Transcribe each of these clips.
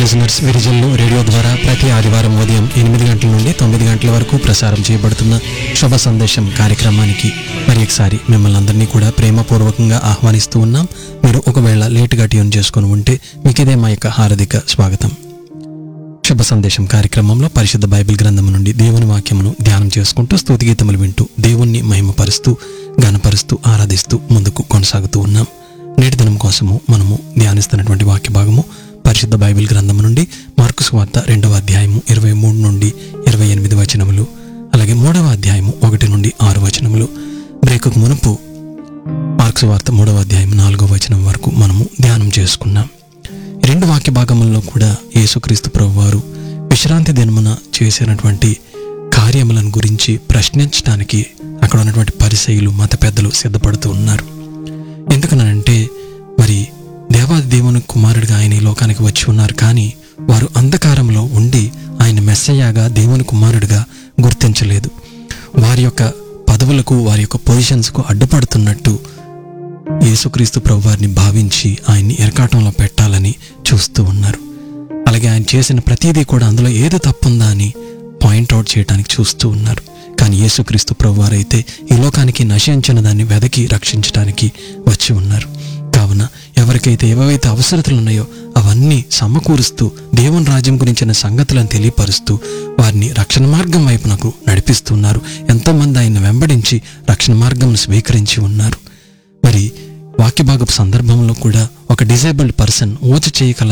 Listeners, Virijallu radio ద్వారా ప్రతి ఆదివారం ఉదయం 8 గంటల నుండి 9 గంటల వరకు ప్రసారం చేయబడుతున్న శుభ సందేశం కార్యక్రమానికి మరి ఒకసారి మిమ్మల్ని అందరినీ కూడా ప్రేమపూర్వకంగా ఆహ్వానిస్తూ ఉన్నాం. మీరు ఒకవేళ లేటుగా ట్యూన్ చేసుకుని ఉంటే మీకు ఇదే మా యొక్క హార్దిక స్వాగతం. శుభ సందేశం కార్యక్రమంలో పరిశుద్ధ బైబిల్ గ్రంథం నుండి దేవుని వాక్యమును ధ్యానం చేసుకుంటూ స్తుతిగీతములు వింటూ దేవుణ్ణి మహిమపరుస్తూ ఘనపరుస్తూ ఆరాధిస్తూ ముందుకు కొనసాగుతూ ఉన్నాం. నేటి దినం కోసము మనము ధ్యానిస్తున్నటువంటి వాక్య భాగము పరిశుద్ధ బైబిల్ గ్రంథం నుండి మార్కు సువార్త 2వ అధ్యాయము 23 నుండి 28 వచనములు, అలాగే 3వ అధ్యాయము 1 నుండి 6 వచనములు. బ్రేకుకు మునుపు మార్కు సువార్త 3వ అధ్యాయం 4వ వచనం వరకు మనము ధ్యానం చేసుకున్నాం. ఈ రెండు వాక్య భాగములలో కూడా యేసుక్రీస్తు ప్రభువారు విశ్రాంతి దినమున చేసినటువంటి కార్యములను గురించి ప్రశ్నించడానికి అక్కడ ఉన్నటువంటి పరిసయ్యులు, మత పెద్దలు సిద్ధపడుతూ ఉన్నారు. ఎందుకనంటే మరి దేవాది దేవుని కుమారుడిగా ఆయన ఈ లోకానికి వచ్చి ఉన్నారు, కానీ వారు అంధకారంలో ఉండి ఆయన మెస్సయ్యగా దేవుని కుమారుడిగా గుర్తించలేదు. వారి యొక్క పదవులకు, వారి యొక్క పొజిషన్స్కు అడ్డుపడుతున్నట్టు యేసుక్రీస్తు ప్రభువారిని భావించి ఆయన్ని ఇరకాటంలో పెట్టాలని చూస్తూ ఉన్నారు. అలాగే ఆయన చేసిన ప్రతిదీ కూడా అందులో ఏదో తప్పుందా అని పాయింట్అవుట్ చేయడానికి చూస్తూ ఉన్నారు. కానీ యేసుక్రీస్తు ప్రభువారు అయితే ఈ లోకానికి నశించిన దాన్ని వెదకి రక్షించడానికి వచ్చి ఉన్నారు. కావున ఎవరికైతే ఏవైతే అవసరతలు ఉన్నాయో అవన్నీ సమకూరుస్తూ దేవుని రాజ్యం గురించిన సంగతులను తెలియపరుస్తూ వారిని రక్షణ మార్గం వైపు నాకు నడిపిస్తున్నారు. ఎంతోమంది ఆయన వెంబడించి రక్షణ మార్గం స్వీకరించి ఉన్నారు. మరి వాక్యభాగపు సందర్భంలో కూడా ఒక డిజేబుల్డ్ పర్సన్, ఊచ చేయగల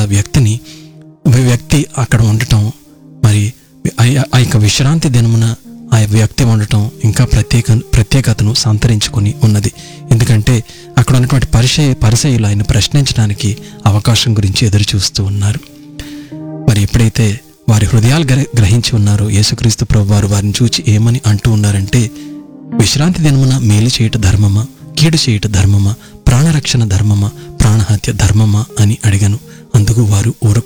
వ్యక్తి అక్కడ ఉండటం, మరి ఆ యొక్క విశ్రాంతి దినమున ఆ వ్యక్తి ఉండటం ఇంకా ప్రత్యేకతను సంతరించుకొని ఉన్నది. ఎందుకంటే అక్కడ ఉన్నటువంటి పరిసయ్యులు ఆయన ప్రశ్నించడానికి అవకాశం గురించి ఎదురు చూస్తూ ఉన్నారు. మరి ఎప్పుడైతే వారి హృదయాలు గ్రహించి ఉన్నారో యేసుక్రీస్తు ప్రభువారు వారిని చూచి ఏమని అంటూ ఉన్నారంటే, విశ్రాంతి దినమున మేలు చేయట ధర్మమా, కీడు చేయట ధర్మమా, ప్రాణరక్షణ ధర్మమా, ప్రాణహత్య ధర్మమా అని అడిగాను. అందుకు వారు